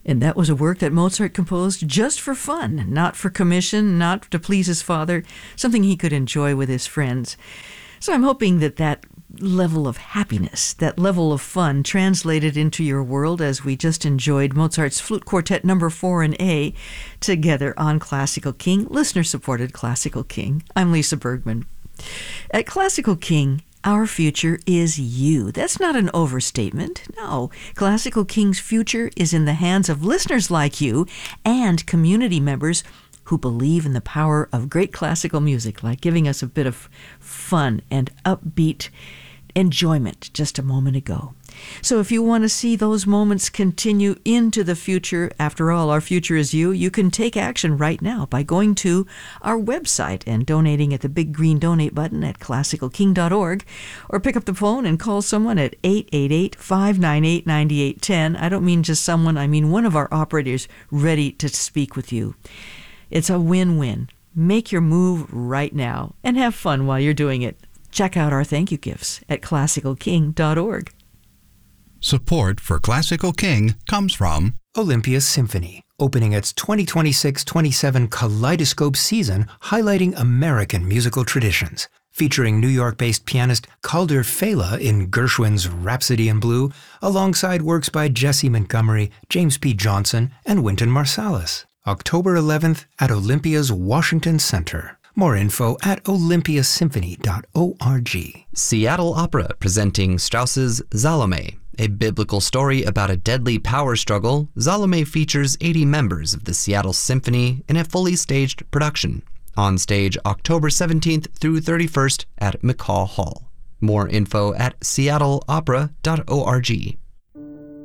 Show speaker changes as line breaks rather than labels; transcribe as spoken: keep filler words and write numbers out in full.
And that was a work that Mozart composed just for fun, not for commission, not to please his father, something he could enjoy with his friends. So I'm hoping that that level of happiness, that level of fun translated into your world as we just enjoyed Mozart's Flute Quartet number four in A together on Classical King, listener-supported Classical King. I'm Lisa Bergman. At Classical King, our future is you. That's not an overstatement. No, Classical King's future is in the hands of listeners like you and community members who believe in the power of great classical music, like giving us a bit of fun and upbeat enjoyment just a moment ago. So if you want to see those moments continue into the future, after all, our future is you, you can take action right now by going to our website and donating at the big green donate button at classical king dot org, or pick up the phone and call someone at eight eight eight, five nine eight, nine eight one zero. I don't mean just someone, I mean one of our operators ready to speak with you. It's a win-win. Make your move right now and have fun while you're doing it. Check out our thank you gifts at classical king dot org.
Support for Classical King comes from
Olympia Symphony, opening its twenty twenty-six twenty-seven Kaleidoscope season, highlighting American musical traditions. Featuring New York-based pianist Calder Fela in Gershwin's Rhapsody in Blue, alongside works by Jesse Montgomery, James P. Johnson, and Wynton Marsalis. October eleventh at Olympia's Washington Center. More info at olympia symphony dot org.
Seattle Opera presenting Strauss's Salome, a biblical story about a deadly power struggle. Salome features eighty members of the Seattle Symphony in a fully staged production. On stage October seventeenth through thirty-first at McCaw Hall. More info at seattle opera dot org.